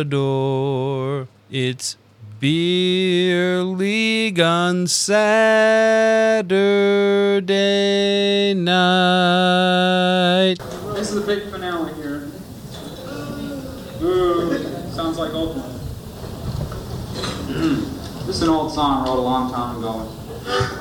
door. It's Beer League on Saturday night. This is the big finale here. Ooh, sounds like Oklahoma. This is an old song I wrote a long time ago.